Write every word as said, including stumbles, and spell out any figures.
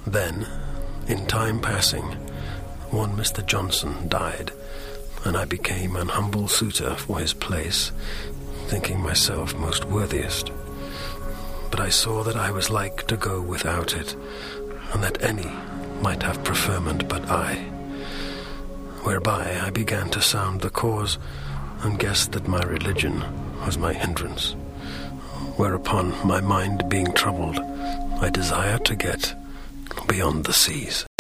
Then, in time passing, one Mister Johnson died, and I became an humble suitor for his place, thinking myself most worthiest. But I saw that I was like to go without it, and that any might have preferment but I. Whereby I began to sound the cause, and guessed that my religion was my hindrance. Whereupon, my mind being troubled, I desired to get beyond the seas.